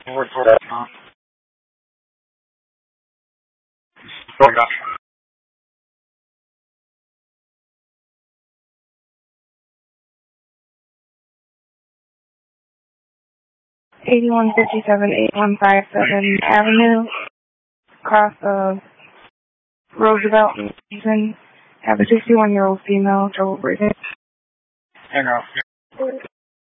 What's that? 8157 8157 Avenue, across Roosevelt and Washington. Have a 61-year-old female trouble breathing. Hang on.